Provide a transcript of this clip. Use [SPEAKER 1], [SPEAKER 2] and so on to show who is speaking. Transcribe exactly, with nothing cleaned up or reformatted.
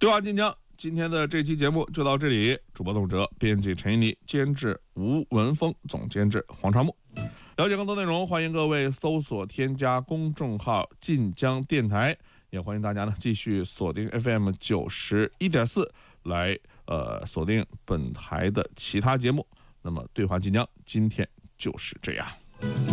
[SPEAKER 1] 对话晋江，今天的这期节目就到这里。主播董哲，编辑陈一妮，监制吴文峰，总监制黄长木。了解更多内容，欢迎各位搜索添加公众号晋江电台，也欢迎大家呢继续锁定 F M 九十一点四来呃锁定本台的其他节目。那么对话晋江今天就是这样。